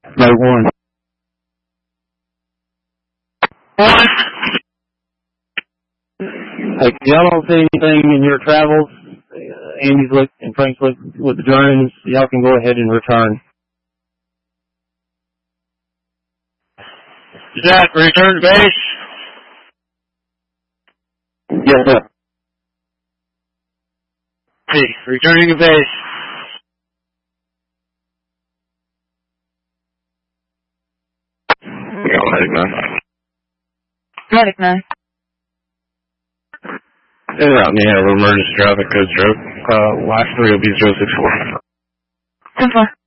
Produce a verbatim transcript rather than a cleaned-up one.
No one. One. Hey, y'all don't see anything in your travels? Uh, Andy's look and Frank's look with the drones. Y'all can go ahead and return. Zach, return to base. Yes, sir. Hey, returning to base. Yeah, Medic nine. Medic nine. In and out in the air, emergency traffic code stroke. Uh, last three will be zero six four. ten four.